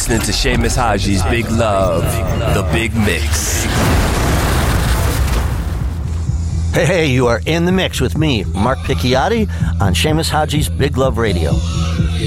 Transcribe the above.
listening to Seamus Haji's Big Love, The Big Mix. Hey, you are in the mix with me, Mark Picchiotti, on Seamus Haji's Big Love Radio.